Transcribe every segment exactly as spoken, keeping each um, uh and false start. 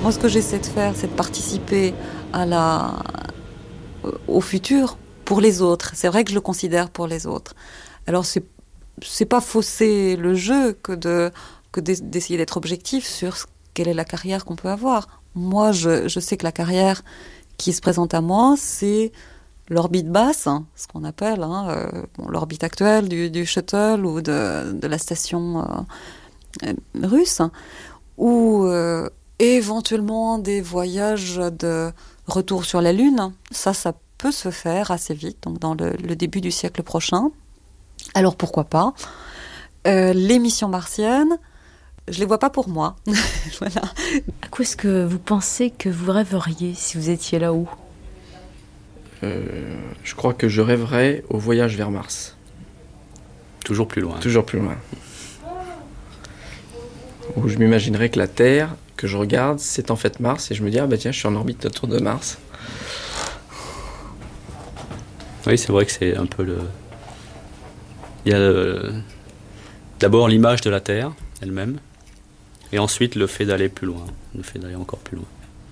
Moi, ce que j'essaie de faire, c'est de participer à la, au futur pour les autres. C'est vrai que je le considère pour les autres. Alors, c'est, c'est pas fausser le jeu que de, que d'essayer d'être objectif sur quelle est la carrière qu'on peut avoir. Moi, je, je sais que la carrière qui se présente à moi, c'est l'orbite basse, hein, ce qu'on appelle hein, euh, bon, l'orbite actuelle du, du shuttle ou de, de la station euh, russe, ou euh, éventuellement des voyages de retour sur la Lune. Ça, ça peut se faire assez vite, donc dans le, le début du siècle prochain. Alors pourquoi pas. Euh, les missions martiennes, je les vois pas pour moi. Voilà. À quoi est-ce que vous pensez que vous rêveriez si vous étiez là-haut ? euh, Je crois que je rêverais au voyage vers Mars. Toujours plus loin. Toujours plus loin. Où je m'imaginerais que la Terre que je regarde, c'est en fait Mars, et je me dis, ah bah tiens, je suis en orbite autour de Mars. Oui, c'est vrai que c'est un peu le... Il y a le... d'abord l'image de la Terre elle-même, et ensuite le fait d'aller plus loin, le fait d'aller encore plus loin.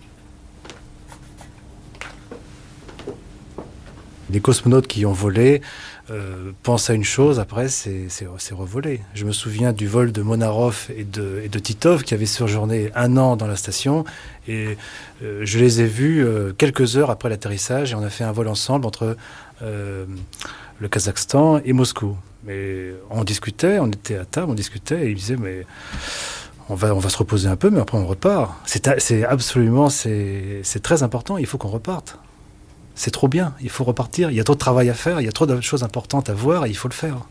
Les cosmonautes qui ont volé euh, pensent à une chose, après c'est, c'est, c'est revolé. Je me souviens du vol de Monarov et de, et de Titov qui avaient séjourné un an dans la station, et euh, je les ai vus euh, quelques heures après l'atterrissage, et on a fait un vol ensemble entre euh, le Kazakhstan et Moscou. Mais on discutait, on était à table, on discutait, et ils disaient mais on va, on va se reposer un peu, mais après on repart. C'est, c'est absolument, c'est, c'est très important, il faut qu'on reparte. C'est trop bien, il faut repartir, il y a trop de travail à faire, il y a trop de choses importantes à voir, et il faut le faire.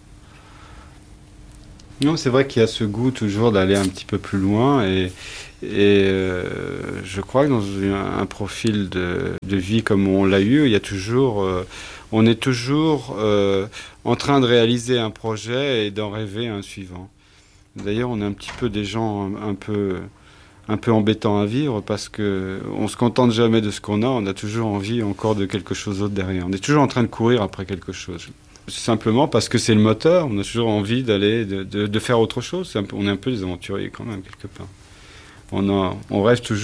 Non, c'est vrai qu'il y a ce goût toujours d'aller un petit peu plus loin, et, et euh, je crois que dans un, un profil de, de vie comme on l'a eu, il y a toujours, euh, on est toujours euh, en train de réaliser un projet et d'en rêver un suivant. D'ailleurs, on est un petit peu des gens un, un peu... un peu embêtant à vivre, parce que on se contente jamais de ce qu'on a, on a toujours envie encore de quelque chose d'autre derrière. On est toujours en train de courir après quelque chose. C'est simplement parce que c'est le moteur, on a toujours envie d'aller, de, de, de faire autre chose. C'est un peu, on est un peu des aventuriers quand même, quelque part. On, a, on rêve toujours